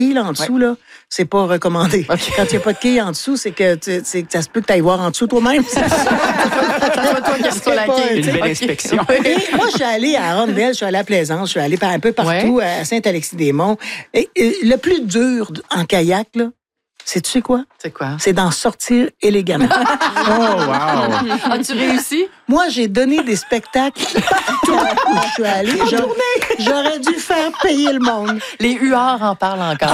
là, en dessous, là, c'est pas recommandé. Okay. Quand il n'y a pas de quille en dessous, c'est que ça se peut que tu ailles voir en dessous toi-même. C'est pas toi qui reçois la quille. Une belle inspection. Et moi, je suis allée à Rondelle, je suis allée à Plaisance, je suis allée un peu partout, à Saint-Alexis-des-Monts. Et le plus dur en kayak, là, tu sais quoi? C'est quoi? C'est d'en sortir élégamment. Oh, wow! As-tu réussi? Moi, j'ai donné des spectacles partout où je suis allée. J'aurais dû faire payer le monde. Les huards en parlent encore.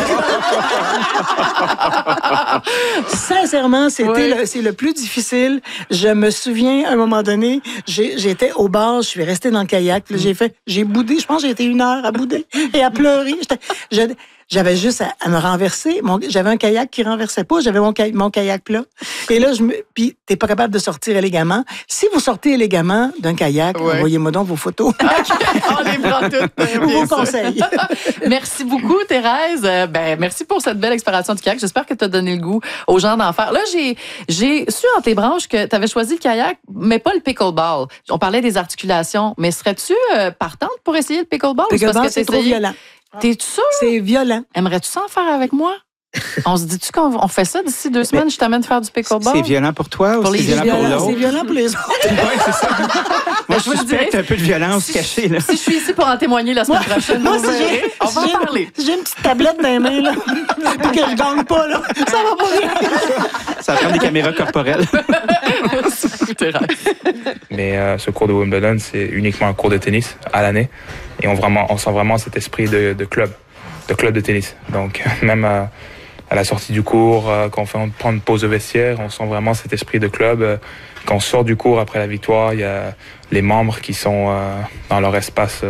Sincèrement, c'est le plus difficile. Je me souviens, à un moment donné, j'étais au bar, je suis restée dans le kayak. Là, j'ai boudé. Je pense que j'ai été 1 heure à bouder et à pleurer. J'avais juste à me renverser. J'avais un kayak qui renversait pas. J'avais mon kayak plat. Et là, puis t'es pas capable de sortir élégamment. Si vous sortez élégamment d'un kayak, envoyez-moi donc vos photos. On les prend toutes. Vos conseils. Merci beaucoup, Thérèse. Merci pour cette belle exploration du kayak. J'espère que tu as donné le goût aux gens d'en faire. Là, j'ai su en tes branches que tu avais choisi le kayak, mais pas le pickleball. On parlait des articulations, mais serais-tu partante pour essayer le pickleball? Pickleball, c'est trop violent. T'es-tu sûr? C'est violent. Aimerais-tu ça en faire avec moi? On se dit-tu qu'on fait ça d'ici 2 semaines? Je t'amène faire du pickleball? C'est violent pour toi ou c'est violent pour l'autre? C'est violent pour les autres. Oui, c'est ça. Moi, je suspecte un peu de violence cachée. Là. Si je suis ici pour en témoigner la semaine prochaine, on va en parler. J'ai une petite tablette dans les mains, là, puis que je gagne pas, là. Ça va pas bien. Ça va prendre des caméras corporelles. Mais ce cours de Wimbledon, c'est uniquement un cours de tennis à l'année. Et on sent vraiment cet esprit de club de tennis. Donc, même à la sortie du cours, quand on prend une pause de vestiaire, on sent vraiment cet esprit de club. Quand on sort du cours après la victoire, il y a les membres qui sont dans leur espace,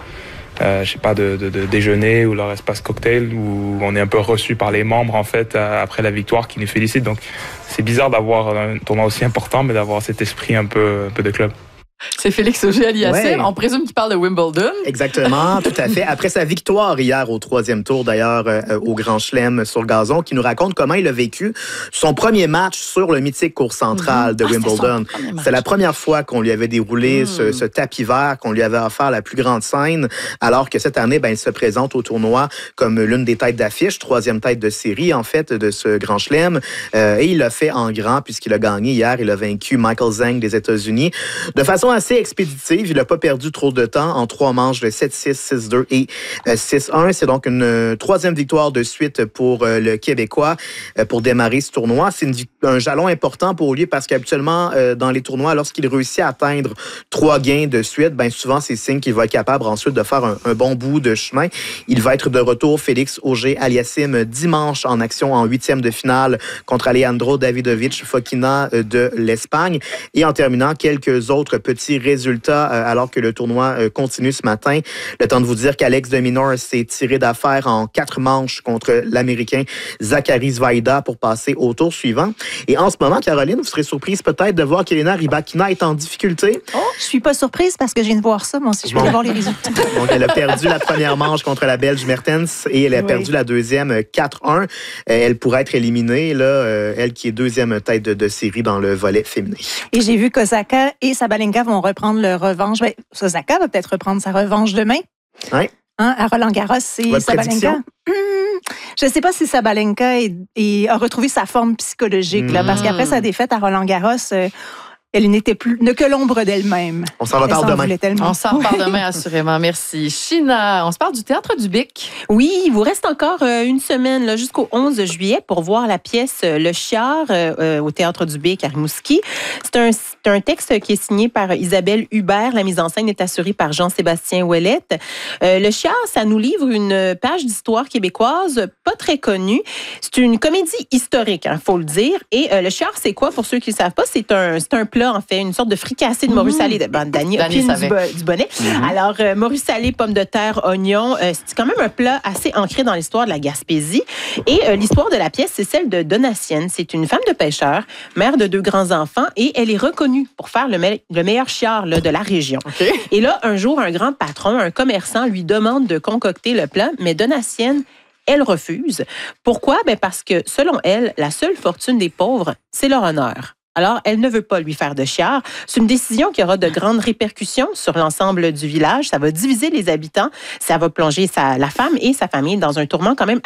de déjeuner ou leur espace cocktail, où on est un peu reçu par les membres, en fait, après la victoire, qui nous félicitent. Donc, c'est bizarre d'avoir un tournoi aussi important, mais d'avoir cet esprit un peu de club. C'est Félix Auger-Aliassime. On présume qu'il parle de Wimbledon. Exactement, tout à fait. Après sa victoire hier au 3e tour, d'ailleurs, au Grand Chelem sur le gazon, qui nous raconte comment il a vécu son premier match sur le mythique court central de Wimbledon. C'est la première fois qu'on lui avait déroulé ce tapis vert, qu'on lui avait offert la plus grande scène, alors que cette année, il se présente au tournoi comme l'une des têtes d'affiche, 3e tête de série, en fait, de ce Grand Chelem. Et il l'a fait en grand, puisqu'il a gagné hier. Il a vaincu Michael Zhang des États-Unis. De façon assez expéditive, il n'a pas perdu trop de temps en 3 manches de 7-6, 6-2 et 6-1. C'est donc une 3e victoire de suite pour le Québécois pour démarrer ce tournoi. C'est un jalon important pour lui parce qu'habituellement, dans les tournois, lorsqu'il réussit à atteindre 3 gains de suite, souvent, c'est signe qu'il va être capable ensuite de faire un bon bout de chemin. Il va être de retour, Félix Auger-Aliassime, dimanche en action en 8e de finale contre Alejandro Davidovich Fokina de l'Espagne. Et en terminant, quelques autres petits résultats alors que le tournoi continue ce matin. Le temps de vous dire qu'Alex de Minaur s'est tiré d'affaire en 4 manches contre l'Américain Zachary Zvaida pour passer au tour suivant. Et en ce moment, Caroline, vous serez surprise peut-être de voir qu'Elena Rybakina est en difficulté. Oh, je suis pas surprise parce que je viens de voir ça, moi aussi. Je viens de voir les résultats. Donc, elle a perdu la première manche contre la Belge Mertens et elle a perdu la deuxième 4-1. Elle pourrait être éliminée, là, elle qui est 2e tête de série dans le volet féminin. Et j'ai vu qu'Osaka et Sabalenka vont reprendre leur revanche. Osaka va peut-être reprendre sa revanche demain. Oui. À Roland-Garros et Sabalenka. Je ne sais pas si Sabalenka a retrouvé sa forme psychologique, là, parce qu'après sa défaite à Roland-Garros, elle n'était plus que l'ombre d'elle-même. On s'en reparle demain. On s'en reparle demain, assurément. Merci. China, on se parle du Théâtre du Bic. Oui, il vous reste encore une semaine là, jusqu'au 11 juillet pour voir la pièce Le Chiard au Théâtre du Bic à Rimouski. C'est un texte qui est signé par Isabelle Hubert. La mise en scène est assurée par Jean-Sébastien Ouellette. Le Chiard, ça nous livre une page d'histoire québécoise pas très connue. C'est une comédie historique, faut le dire. Et Le Chiard, c'est quoi pour ceux qui ne savent pas? C'est un plat, en fait, une sorte de fricassé de morue salée. Dany du bonnet. Alors, morue salée, pommes de terre, oignons. C'est quand même un plat assez ancré dans l'histoire de la Gaspésie. Et l'histoire de la pièce, c'est celle de Donatienne. C'est une femme de pêcheur, mère de 2 grands-enfants, et elle est reconnue pour faire le meilleur chiard là, de la région. Okay. Et là, un jour, un grand patron, un commerçant, lui demande de concocter le plat, mais Donatienne, elle refuse. Pourquoi? Parce que, selon elle, la seule fortune des pauvres, c'est leur honneur. Alors, elle ne veut pas lui faire de chiard. C'est une décision qui aura de grandes répercussions sur l'ensemble du village. Ça va diviser les habitants. Ça va plonger la femme et sa famille dans un tourment quand même